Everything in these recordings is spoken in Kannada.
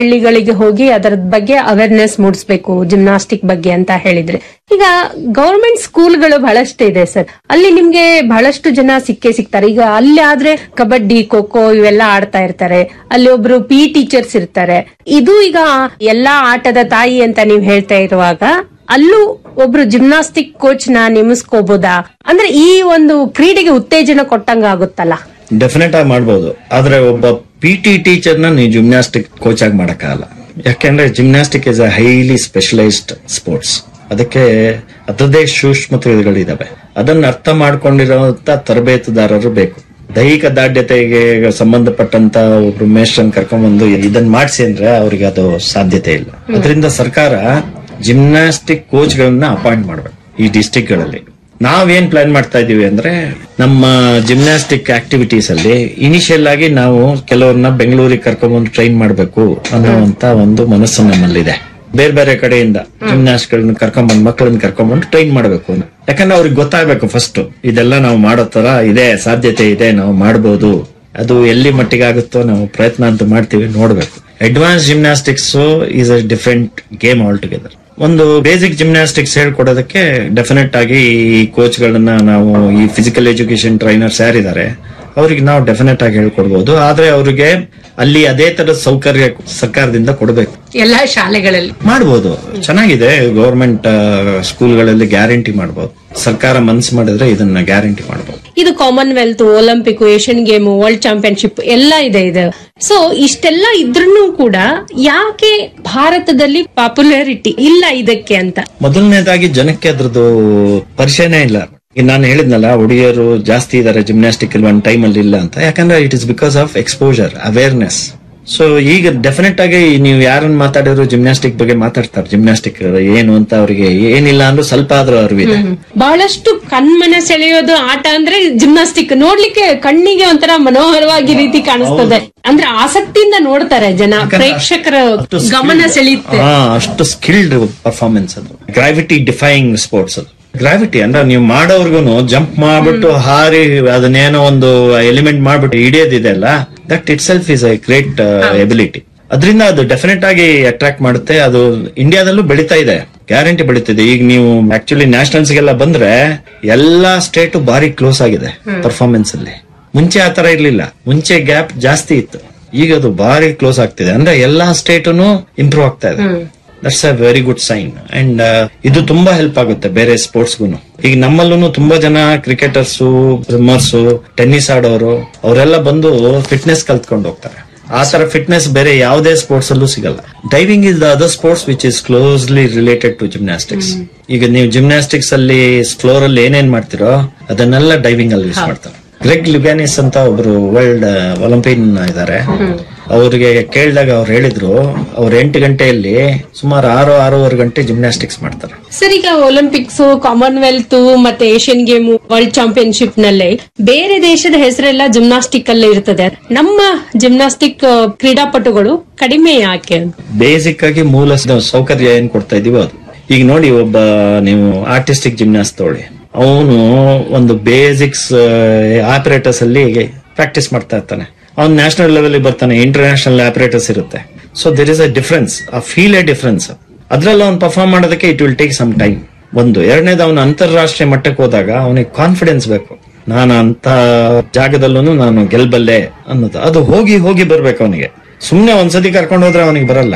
ಹಳ್ಳಿಗಳಿಗೆ ಹೋಗಿ ಅದರ ಬಗ್ಗೆ ಅವೇರ್ನೆಸ್ ಮೂಡಿಸಬೇಕು ಜಿಮ್ನಾಸ್ಟಿಕ್ ಬಗ್ಗೆ ಅಂತ ಹೇಳಿದ್ರೆ. ಈಗ ಗವರ್ಮೆಂಟ್ ಸ್ಕೂಲ್ಗಳು ಬಹಳಷ್ಟು ಇದೆ ಸರ್, ಅಲ್ಲಿ ನಿಮ್ಗೆ ಬಹಳಷ್ಟು ಜನ ಸಿಗ್ತಾರೆ. ಈಗ ಅಲ್ಲಿ ಆದ್ರೆ ಕಬಡ್ಡಿ, ಖೋ ಖೋ ಇವೆಲ್ಲ ಆಡ್ತಾ ಇರ್ತಾರೆ. ಅಲ್ಲಿ ಒಬ್ರು ಟೀಚರ್ಸ್ ಇರ್ತಾರೆ. ಇದು ಈಗ ಎಲ್ಲಾ ಆಟದ ತಾಯಿ ಅಂತ ನೀವ್ ಹೇಳ್ತಾ ಇರುವಾಗ ಅಲ್ಲೂ ಒಬ್ರು ಜಿಮ್ನಾಸ್ಟಿಕ್ ಕೋಚ್ ನ ನೇಮಿಸ್ಕೋಬಹುದಾ? ಅಂದ್ರೆ ಈ ಒಂದು ಕ್ರೀಡೆಗೆ ಉತ್ತೇಜನ ಕೊಟ್ಟಂಗ ಆಗುತ್ತಲ್ಲ. ಡೆಫಿನೆಟ್ ಆಗಿ ಮಾಡ್ಬೋದು, ಆದ್ರೆ ಒಬ್ಬ ಟೀಚರ್ ನ ನೀವು ಜಿಮ್ನಾಸ್ಟಿಕ್ ಕೋಚ್ ಆಗಿ ಮಾಡಕ್ಕಾಗಲ್ಲ. ಯಾಕೆಂದ್ರೆ gymnastic is a highly specialised sports. ಅದಕ್ಕೆ ಅದರದೇ ಸೂಕ್ಷ್ಮತೆಗಳಿದಾವೆ. ಅದನ್ನ ಅರ್ಥ ಮಾಡ್ಕೊಂಡಿರೋಂತ ತರಬೇತುದಾರರು ಬೇಕು. ದೈಹಿಕ ದಾಢ್ಯತೆಗೆ ಸಂಬಂಧಪಟ್ಟಂತ ಒಬ್ರು ಮೇಸ್ಟ್ರನ್ ಕರ್ಕೊಂಡ್ಬಂದು ಇದನ್ನ ಮಾಡಿಸಿ ಅಂದ್ರೆ ಅವ್ರಿಗೆ ಅದು ಸಾಧ್ಯತೆ ಇಲ್ಲ. ಅದರಿಂದ ಸರ್ಕಾರ ಜಿಮ್ನಾಸ್ಟಿಕ್ ಕೋಚ್ ಗಳನ್ನ ಅಪಾಯಿಂಟ್ ಮಾಡ್ಬೇಕು ಈ ಡಿಸ್ಟಿಕ್ ಗಳಲ್ಲಿ. ನಾವೇನ್ ಪ್ಲಾನ್ ಮಾಡ್ತಾ ಇದೀವಿ ಅಂದ್ರೆ ನಮ್ಮ ಜಿಮ್ನಾಸ್ಟಿಕ್ ಆಕ್ಟಿವಿಟೀಸ್ ಅಲ್ಲಿ ಇನಿಷಿಯಲ್ ಆಗಿ ನಾವು ಕೆಲವ್ರನ್ನ ಬೆಂಗಳೂರಿಗೆ ಕರ್ಕೊಂಡ್ಬಂದು ಟ್ರೈನ್ ಮಾಡಬೇಕು ಅನ್ನೋಂತ ಒಂದು ಮನಸ್ಸು ನಮ್ಮಲ್ಲಿದೆ. ಬೇರೆ ಬೇರೆ ಕಡೆಯಿಂದ ಜಿಮ್ನಾಸ್ಟ್ ಗಳನ್ನ ಕರ್ಕೊಂಡ್ಬಂದು ಮಕ್ಕಳನ್ನ ಕರ್ಕೊಂಡ್ಬಂದು ಟ್ರೈನ್ ಮಾಡಬೇಕು. ಯಾಕಂದ್ರೆ ಅವ್ರಿಗೆ ಗೊತ್ತಾಗಬೇಕು ಫಸ್ಟ್ ಇದೆಲ್ಲ ನಾವು ಮಾಡೋ ತರ ಇದೆ, ಸಾಧ್ಯತೆ ಇದೆ, ನಾವು ಮಾಡಬಹುದು. ಅದು ಎಲ್ಲಿ ಮಟ್ಟಿಗೆ ಆಗುತ್ತೋ ನಾವು ಪ್ರಯತ್ನ ಅಂತ ಮಾಡ್ತೀವಿ, ನೋಡ್ಬೇಕು. Advance gymnastics is a different game all together. ಒಂದು ಬೇಸಿಕ್ ಜಿಮ್ನಾಸ್ಟಿಕ್ಸ್ ಹೇಳ್ಕೊಡೋದಕ್ಕೆ ಡೆಫಿನೆಟ್ ಆಗಿ ಈ ಕೋಚ್ ಗಳನ್ನ ನಾವು ಈ ಫಿಸಿಕಲ್ ಎಜುಕೇಶನ್ ಟ್ರೈನರ್ಸ್ ಯಾರಿದ್ದಾರೆ ಅವ್ರಿಗೆ ನಾವು ಡೆಫಿನೆಟ್ ಆಗಿ ಹೇಳ್ಕೊಡ್ಬಹುದು. ಆದ್ರೆ ಅವ್ರಿಗೆ ಅಲ್ಲಿ ಅದೇ ತರದ ಸೌಕರ್ಯ ಸರ್ಕಾರದಿಂದ ಕೊಡಬೇಕು. ಎಲ್ಲಾ ಶಾಲೆಗಳಲ್ಲಿ ಮಾಡಬಹುದು, ಚೆನ್ನಾಗಿದೆ. ಗವರ್ಮೆಂಟ್ ಸ್ಕೂಲ್ಗಳಲ್ಲಿ ಗ್ಯಾರಂಟಿ ಮಾಡಬಹುದು. ಸರ್ಕಾರ ಮನಸ್ಸು ಮಾಡಿದ್ರೆ ಇದನ್ನ ಗ್ಯಾರಂಟಿ ಮಾಡಬಹುದು. ಇದು Commonwealth, Olympic, Asian game, world championship ಎಲ್ಲ ಇದೆ. ಸೊ ಇಷ್ಟೆಲ್ಲ ಇದ್ರೂ ಕೂಡ ಯಾಕೆ ಭಾರತದಲ್ಲಿ ಪಾಪ್ಯುಲಾರಿಟಿ ಇಲ್ಲ ಇದಕ್ಕೆ ಅಂತ? ಮೊದಲನೇದಾಗಿ ಜನಕ್ಕೆ ಅದ್ರದ್ದು ಪರಿಚಯನೇ ಇಲ್ಲ. ಈಗ ನಾನು ಹೇಳಿದ್ನಲ್ಲ, ಹುಡುಗಿಯರು ಜಾಸ್ತಿ ಇದಾರೆ ಜಿಮ್ನಾಸ್ಟಿಕ್ ಒಂದು ಟೈಮ್ ಅಲ್ಲಿ ಇಲ್ಲ ಅಂತ. ಯಾಕಂದ್ರೆ it is because of exposure, awareness. So ಈಗ ಡೆಫಿನೆಟ್ ಆಗಿ ನೀವು ಯಾರನ್ನ ಮಾತಾಡಿದ್ರು ಜಿಮ್ನಾಸ್ಟಿಕ್ ಬಗ್ಗೆ ಮಾತಾಡ್ತಾರೆ. ಜಿಮ್ನಾಸ್ಟಿಕ್ ಏನು ಅಂತ ಅವ್ರಿಗೆ ಏನಿಲ್ಲ ಅಂದ್ರೂ ಸ್ವಲ್ಪ ಆದ್ರೂ ಅರಿವಿದೆ. ಬಹಳಷ್ಟು ಕಣ್ಮನ ಸೆಳೆಯೋದು ಆಟ ಅಂದ್ರೆ ಜಿಮ್ನಾಸ್ಟಿಕ್. ನೋಡ್ಲಿಕ್ಕೆ ಕಣ್ಣಿಗೆ ಒಂಥರ ಮನೋಹರವಾಗಿ ರೀತಿ ಕಾಣಿಸ್ತದೆ. ಅಂದ್ರೆ ಆಸಕ್ತಿಯಿಂದ ನೋಡ್ತಾರೆ ಜನ, ಪ್ರೇಕ್ಷಕರ ಗಮನ ಸೆಳೆಯುತ್ತೆ. ಅಷ್ಟು ಸ್ಕಿಲ್ಡ್ ಪರ್ಫಾರ್ಮೆನ್ಸ್ ಅದು. ಗ್ರಾವಿಟಿ ಡಿಫೈಯಿಂಗ್ ಸ್ಪೋರ್ಟ್ಸ್ ಅದು. ಗ್ರಾವಿಟಿ ಅಂದ್ರೆ ನೀವು ಮಾಡೋರ್ಗುನು ಜಂಪ್ ಮಾಡ್ಬಿಟ್ಟು ಹಾರಿ ಅದನ್ನೇನೋ ಒಂದು ಎಲಿಮೆಂಟ್ ಮಾಡ್ಬಿಟ್ಟು ಹಿಡಿಯೋದಿದೆ ಅಲ್ಲ, that it self is A great ability. ಅದರಿಂದ ಅದು ಡೆಫಿನೆಟ್ ಆಗಿ ಅಟ್ರಾಕ್ಟ್ ಮಾಡುತ್ತೆ. ಅದು ಇಂಡಿಯಾದಲ್ಲೂ ಬೆಳೀತಾ ಇದೆ, ಗ್ಯಾರಂಟಿ ಬೆಳೀತಿದೆ. ಈಗ ನೀವು ಆಕ್ಚುಲಿ ನ್ಯಾಷನಲ್ಸ್ ಗೆಲ್ಲ ಬಂದ್ರೆ ಎಲ್ಲಾ ಸ್ಟೇಟ್ ಭಾರಿ ಕ್ಲೋಸ್ ಆಗಿದೆ ಪರ್ಫಾರ್ಮೆನ್ಸ್ ಅಲ್ಲಿ. ಮುಂಚೆ ಆತರ ಇರ್ಲಿಲ್ಲ, ಮುಂಚೆ ಗ್ಯಾಪ್ ಜಾಸ್ತಿ ಇತ್ತು. ಈಗ ಅದು ಭಾರಿ ಕ್ಲೋಸ್ ಆಗ್ತಿದೆ. ಅಂದ್ರೆ ಎಲ್ಲಾ ಸ್ಟೇಟುನು ಇಂಪ್ರೂವ್ ಆಗ್ತಾ ಇದೆ. That's a very good sign. And ಇದು ತುಂಬಾ ಹೆಲ್ಪ್ ಆಗುತ್ತೆ ಬೇರೆ ಸ್ಪೋರ್ಟ್ಸ್ಗೂ. ಈಗ ನಮ್ಮಲ್ಲೂ ತುಂಬಾ ಜನ ಕ್ರಿಕೆಟರ್ಸು, ಸ್ವಿಮ್ಮರ್ಸು, ಟೆನ್ನಿಸ್ ಆಡೋರು ಅವರೆಲ್ಲ ಬಂದು ಫಿಟ್ನೆಸ್ ಕಲ್ತ್ಕೊಂಡು ಹೋಗ್ತಾರೆ. ಆ ತರ ಫಿಟ್ನೆಸ್ ಬೇರೆ ಯಾವುದೇ ಸ್ಪೋರ್ಟ್ಸ್ ಅಲ್ಲೂ ಸಿಗಲ್ಲ. Diving is the other sports which is closely related to gymnastics. ಈಗ ನೀವು ಜಿಮ್ನಾಸ್ಟಿಕ್ಸ್ ಅಲ್ಲಿ ಫ್ಲೋರ್ ಅಲ್ಲಿ ಏನೇನ್ ಮಾಡ್ತಿರೋ ಅದನ್ನೆಲ್ಲ ಡೈವಿಂಗ್ ಅಲ್ಲಿ ಯೂಸ್ ಮಾಡ್ತಾರೆ. ಗ್ರೆಗ್ ಲುಗ್ಯಾನಿಸ್ ಅಂತ ಒಬ್ರು ವರ್ಲ್ಡ್ ಒಲಿಂಪಿಯನ್ ಇದ್ದಾರೆ. ಅವ್ರಿಗೆ ಕೇಳಿದಾಗ ಅವ್ರು ಹೇಳಿದ್ರು, ಅವ್ರು 8 ಗಂಟೆಯಲ್ಲಿ ಸುಮಾರು 6-6.25 ಗಂಟೆ ಜಿಮ್ನಾಸ್ಟಿಕ್ಸ್ ಮಾಡ್ತಾರೆ. ಸರ್, ಈಗ ಒಲಿಂಪಿಕ್ಸ್, ಕಾಮನ್ವೆಲ್ತ್ ಮತ್ತೆ ಏಷ್ಯನ್ ಗೇಮ್, ವರ್ಲ್ಡ್ ಚಾಂಪಿಯನ್ಶಿಪ್ ನಲ್ಲಿ ಬೇರೆ ದೇಶದ ಹೆಸರೆಲ್ಲ ಜಿಮ್ನಾಸ್ಟಿಕ್ ಅಲ್ಲೇ ಇರ್ತದೆ. ನಮ್ಮ ಜಿಮ್ನಾಸ್ಟಿಕ್ ಕ್ರೀಡಾಪಟುಗಳು ಕಡಿಮೆ ಯಾಕೆ? ಬೇಸಿಕ್ ಆಗಿ ಮೂಲ ಸೌಕರ್ಯ ಏನ್ ಕೊಡ್ತಾ ಇದೀವೋ ಅದು. ಈಗ ನೋಡಿ, ಒಬ್ಬ ನೀವು ಆರ್ಟಿಸ್ಟಿಕ್ ಜಿಮ್ನಾಸ್ಟ್ ತಗೊಳ್ಳಿ, ಅವನು ಒಂದು ಬೇಸಿಕ್ಸ್ ಆಪರೇಟರ್ಸ್ ಅಲ್ಲಿ ಪ್ರಾಕ್ಟೀಸ್ ಮಾಡ್ತಾ ಇರ್ತಾನೆ. ಅವ್ನು ನ್ಯಾಷನಲ್ ಲೆವೆಲ್ ಬರ್ತಾನೆ, ಇಂಟರ್ನ್ಯಾಷನಲ್ ಆಪರೇಟರ್ಸ್ ಇರುತ್ತೆ. So there is a difference, feel A difference. ಅದ್ರಲ್ಲಿ ಅವ್ನು ಪರ್ಫಾರ್ಮ್ ಮಾಡೋದಕ್ಕೆ it will take some time. ಎರಡನೇದು, ಅವನು ಅಂತಾರಾಷ್ಟ್ರೀಯ ಮಟ್ಟಕ್ಕೆ ಹೋದಾಗ ಅವನಿಗೆ ಕಾನ್ಫಿಡೆನ್ಸ್ ಬೇಕು. ನಾನು ಅಂತ ಜಾಗದಲ್ಲೂ ನಾನು ಗೆಲ್ಬಲ್ಲೆ ಅನ್ನೋದು. ಅದು ಹೋಗಿ ಹೋಗಿ ಬರ್ಬೇಕು ಅವನಿಗೆ. ಸುಮ್ನೆ ಒಂದ್ಸತಿ ಕರ್ಕೊಂಡು ಹೋದ್ರೆ ಅವನಿಗೆ ಬರಲ್ಲ.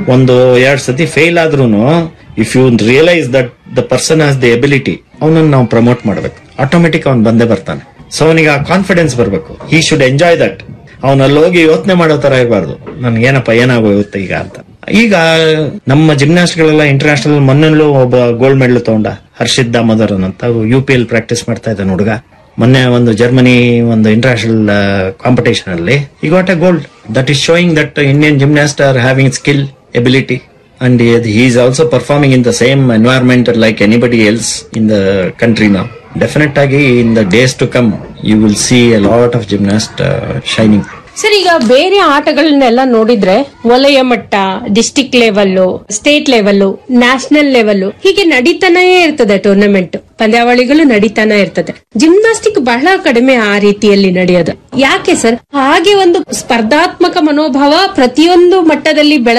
1-2 ಸತಿ ಫೇಲ್ ಆದ್ರೂನು if you realise that the person has the ability, ಅವನನ್ನು ನಾವು ಪ್ರಮೋಟ್ ಮಾಡ್ಬೇಕು. ಆಟೋಮೆಟಿಕ್ ಅವ್ನು ಬಂದೇ ಬರ್ತಾನೆ. ಸೊ ಅವನಿಗೆ ಆ ಕಾನ್ಫಿಡೆನ್ಸ್ ಬರ್ಬೇಕು. He should enjoy that. ಅವನಲ್ಲಿ ಹೋಗಿ ಯೋಚನೆ ಮಾಡೋ ತರ ಇರಬಾರ್ದು, ನನ್ಗೇನಪ್ಪ ಏನಾಗೋಗುತ್ತೆ ಈಗ ಅಂತ. ಈಗ ನಮ್ಮ ಜಿಮ್ನಾಸ್ಟ್ ಗಳೆಲ್ಲ ಇಂಟರ್ನ್ಯಾಷನಲ್, ಮೊನ್ನೆಲ್ಲೂ ಒಬ್ಬ ಗೋಲ್ಡ್ ಮೆಡಲ್ ತಗೊಂಡ, ಹರ್ಷಿತ್ ದಾಮೋದರನ್ ಅಂತ, UPL ಪ್ರಾಕ್ಟೀಸ್ ಮಾಡ್ತಾ ಇದ್ದಾನೆ ಹುಡುಗ. ಮೊನ್ನೆ ಒಂದು ಜರ್ಮನಿ ಒಂದು ಇಂಟರ್ನ್ಯಾಷನಲ್ ಕಾಂಪಿಟೇಷನ್ ಅಲ್ಲಿ he got a gold. That is showing that Indian gymnasts are having skill, ability, and he is also performing in the same environment like anybody else in the country now. Definitely in the days to come you will see a lot of gymnasts shining. Sir, ಈಗ ಬೇರೆ ಆಟಗಳನ್ನೆಲ್ಲ ನೋಡಿದ್ರೆ ವಲಯ ಮಟ್ಟ, district level, state level, national level ಹೀಗೆ ನಡೀತಾನೇ ಇರ್ತದೆ. ಟೂರ್ನಮೆಂಟ್ ಪಂದ್ಯಾವಳಿಗಳು ನಡೀತಾನೆ ಇರ್ತದೆ. ಜಿಮ್ನಾಸ್ಟಿಕ್ ಬಹಳ ಕಡಿಮೆ ಆ ರೀತಿಯಲ್ಲಿ ನಡೆಯೋದು. ಯಾಕೆ ಸರ್? ಹಾಗೆ ಒಂದು ಸ್ಪರ್ಧಾತ್ಮಕ ಮನೋಭಾವ ಪ್ರತಿಯೊಂದು ಮಟ್ಟದಲ್ಲಿ